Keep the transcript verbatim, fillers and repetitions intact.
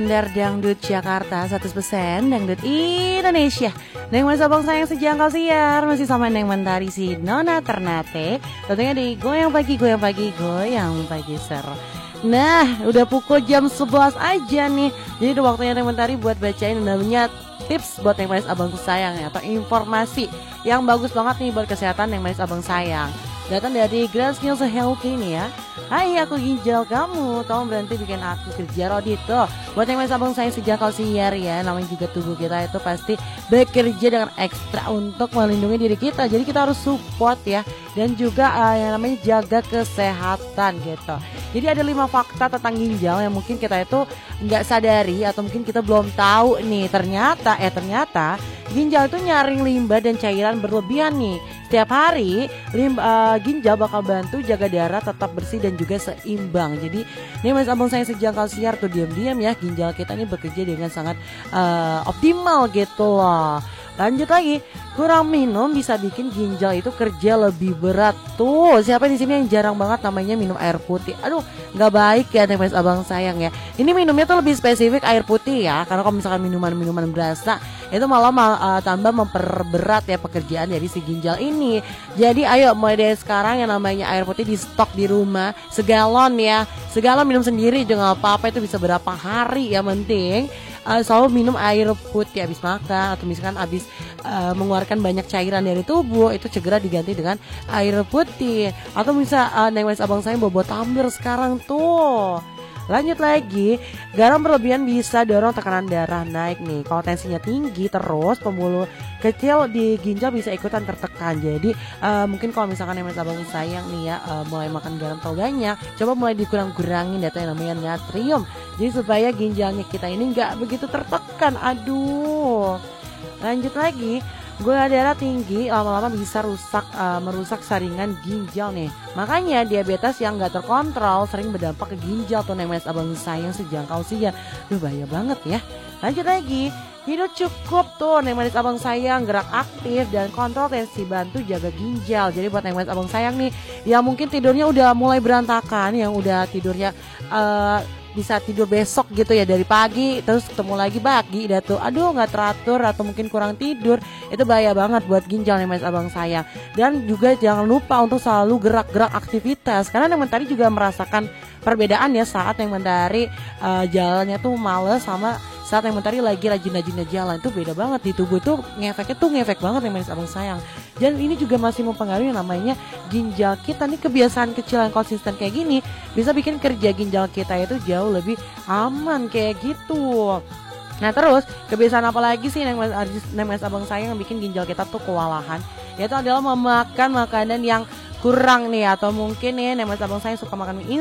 Standar Dangdut Jakarta seratus persen Dangdut Indonesia. Neng Mas Abang sayang sejangkau siar masih sama Neng Mentari si Nona Ternate. Tentunya di Goyang Pagi, Goyang Pagi, Goyang Pagi seru. Nah, udah pukul jam sebelas aja nih. Jadi udah waktunya Neng Mentari buat bacain namanya tips buat Neng Manis Abangku sayang ya, atau informasi yang bagus banget nih buat kesehatan Neng Manis Abang sayang. Datang dari Grass News Healthy nih ya. Hai, aku ginjal kamu, tolong berhenti bikin aku kerja Rodi tuh. Buat yang masih abang sayang sejak kau siar ya, namanya juga tubuh kita itu pasti bekerja dengan ekstra untuk melindungi diri kita. Jadi kita harus support ya, dan juga uh, yang namanya jaga kesehatan gitu. Jadi ada lima fakta tentang ginjal yang mungkin kita itu nggak sadari atau mungkin kita belum tahu nih. Ternyata, eh ternyata ginjal itu nyaring limbah dan cairan berlebihan nih. Setiap hari lim, uh, ginjal bakal bantu jaga darah tetap bersih dan juga seimbang. Jadi ini mas abang saya sejangkau siar tuh diam-diam ya, ginjal kita ini bekerja dengan sangat uh, optimal gitu loh. Lanjut lagi, kurang minum bisa bikin ginjal itu kerja lebih berat. Tuh, siapa di sini yang jarang banget namanya minum air putih? Aduh, nggak baik ya nih mas abang sayang ya. Ini minumnya tuh lebih spesifik air putih ya, karena kalau misalkan minuman-minuman berasa itu malah uh, tambah memperberat ya pekerjaan dari si ginjal ini. Jadi ayo mulai dari sekarang yang namanya air putih di stok di rumah segalon ya, segalon minum sendiri juga nggak apa-apa, itu bisa berapa hari ya, penting uh, selalu minum air putih habis makan atau misalkan habis uh, mengeluarkan banyak cairan dari tubuh, itu segera diganti dengan air putih. Atau bisa uh, Neng Manis abang saya bawa tumbler sekarang tuh. Lanjut lagi, garam berlebihan bisa dorong tekanan darah naik nih. Kalau tensinya tinggi terus, pembuluh kecil di ginjal bisa ikutan tertekan. Jadi uh, mungkin kalau misalkan yang abang sayang nih ya, uh, mulai makan garam terlalu banyak, coba mulai dikurang-kurangin data yang namanya natrium. Jadi supaya ginjalnya kita ini nggak begitu tertekan. Aduh. Lanjut lagi, gula darah tinggi lama-lama bisa rusak uh, merusak saringan ginjal nih. Makanya diabetes yang gak terkontrol sering berdampak ke ginjal tuh Neng Manis abang sayang sejangkau siar. Duh, bahaya banget ya. Lanjut lagi, hidup cukup tuh Neng Manis abang sayang, gerak aktif dan kontrol tensi bantu jaga ginjal. Jadi buat Neng Manis abang sayang nih yang mungkin tidurnya udah mulai berantakan, yang udah tidurnya uh, bisa tidur besok gitu ya, dari pagi terus ketemu lagi pagi dah tuh, aduh nggak teratur atau mungkin kurang tidur, itu bahaya banget buat ginjal nih mas abang sayang. Dan juga jangan lupa untuk selalu gerak-gerak aktivitas, karena Neng Mentari juga merasakan perbedaan ya saat Neng Mentari uh, jalannya tuh males sama saat Neng Mentari lagi rajin-rajinnya jalan. Itu beda banget di tubuh tuh, ngefeknya tuh ngefek banget nih mas abang sayang. Dan ini juga masih mempengaruhi yang namanya ginjal kita nih. Kebiasaan kecil yang konsisten kayak gini bisa bikin kerja ginjal kita itu jauh lebih aman kayak gitu. Nah terus kebiasaan apa lagi sih Neng Mas, Neng Mas abang sayang yang bikin ginjal kita tuh kewalahan? Yaitu adalah memakan makanan yang kurang nih, atau mungkin nih Neng Mas abang sayang suka makan mie